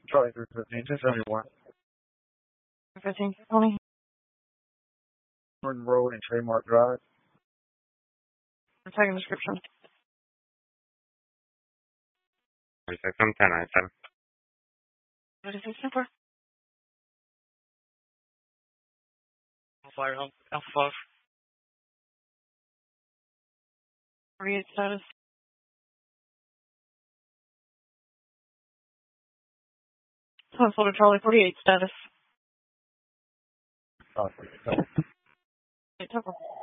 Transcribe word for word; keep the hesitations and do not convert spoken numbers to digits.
Charlie three fifteen, two seventy-one. fifteen, twenty. Norton Road and Trademark Drive. Second description. forty-six, I'm ten ninety-seven. What is this number? Fire Alpha five. forty-eight status. Florida Charlie forty-eight status. Oh, Eight,